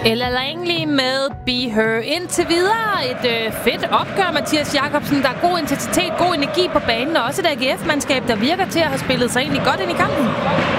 Ella Langley med Be Her. Indtil videre et fedt opgør, Mathias Jakobsen. Der er god intensitet, god energi på banen, og også et AGF-mandskab, der virker til at have spillet sig egentlig godt ind i kampen.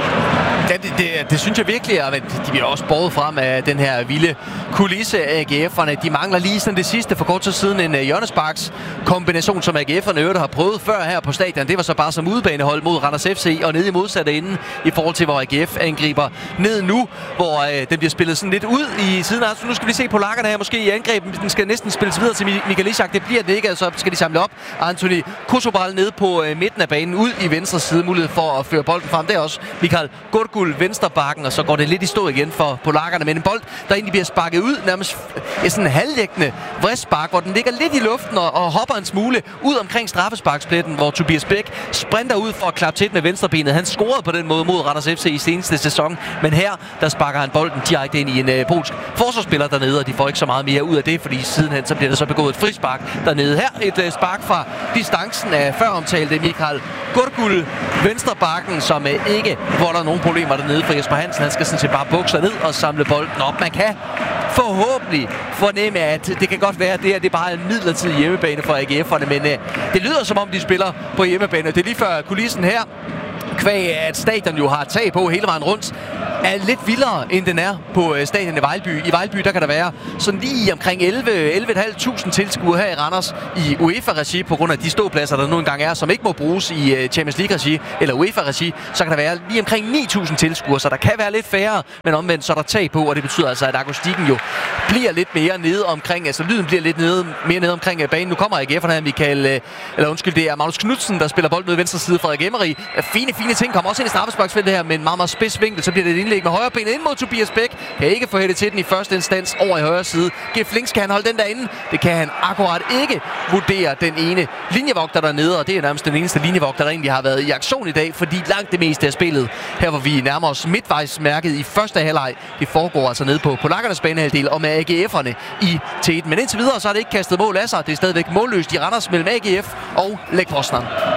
Ja, det synes jeg virkelig, og de bliver også båret frem af den her vilde kulisse af AGF'erne. De mangler lige sådan det sidste for kort tid siden en hjørnesparks kombination, som AGF'erne øvrigt har prøvet før her på stadion. Det var så bare som udebanehold mod Randers FC og nede i modsatte ende i forhold til, hvor AGF angriber ned nu, hvor den bliver spillet sådan lidt ud i siden. Altså, nu skal vi se på lakkerne her måske i angrebet. Den skal næsten spilles videre til Michael Ishak. Det bliver det ikke, altså skal de samle op. Anthony Kosobral nede på midten af banen ud i venstre side, mulighed for at føre bolden frem. Det er også Michael Gurgul venstre bakken, og så går det lidt i stå igen for polakkerne. Men en bold, der egentlig bliver sparket ud, nærmest sådan en halvlæggende vristspark, hvor den ligger lidt i luften og hopper en smule ud omkring straffesparkspletten, hvor Tobias Bæk sprinter ud for at klappe til med venstrebenet. Han scorede på den måde mod Randers FC i seneste sæson, men her, der sparker han bolden direkte ind i en polsk forsvarsspiller dernede, og de får ikke så meget mere ud af det, fordi sidenhen så bliver der så begået et frispark dernede. Her et spark fra distancen af før omtalte Michael Gurgul venstre-bakken, som ikke volder nogen problemer dernede for Jesper Hansen. Han skal sådan set bare bukke sig ned og samle bolden op. Man kan forhåbentlig fornemme, at det kan godt være, at det her det er bare en midlertidig hjemmebane for AGF'erne, men det lyder som om, de spiller på hjemmebane. Det er lige før kulissen her, kvæg at stadion jo har tag på hele vejen rundt, er lidt vildere, end den er på stadion i Vejlby. I Vejlby, der kan der være sådan lige omkring 11.500 tilskuere her i Randers i UEFA-regi, på grund af de ståpladser, der nu engang er, som ikke må bruges i Champions League-regi eller UEFA-regi. Så kan der være lige omkring 9.000 tilskuere, så der kan være lidt færre, men omvendt så er der tag på, og det betyder altså, at akustikken jo bliver lidt mere nede omkring, altså lyden bliver lidt mere nede omkring banen. Nu kommer AGF'erne her, det er Magnus Knudsen, der spiller bolden ud i venstre side. Frederik Emery. Fine ting, kommer også ind i straffesparksfeltet her, med en meget, meget spids vinkel, så bliver det et indlæg med højre ben ind mod Tobias Bæk. Kan ikke få hættet til den i første instans over i højre side. Gif Links, kan han holde den derinde? Det kan han akkurat ikke. Vurdere den ene linjevogter dernede, og det er nærmest den eneste linjevogter, der egentlig har været i aktion i dag, fordi langt det meste af spillet, her hvor vi nærmer os midtvejsmærket i første halvleg, det foregår altså nede på polakkernes banehalvdel og med AGF'erne i teten. Men indtil videre, så er det ikke kastet mål af sig. Det er stadigvæk målløst i Randers mellem AGF og Lech Poznan.